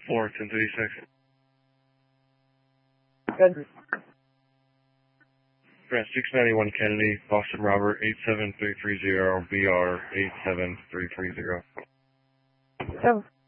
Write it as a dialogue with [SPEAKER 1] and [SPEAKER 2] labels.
[SPEAKER 1] 4, 1036.
[SPEAKER 2] Good.
[SPEAKER 1] Grant 691 Kennedy, Boston Robert 87330, BR 87330.
[SPEAKER 2] So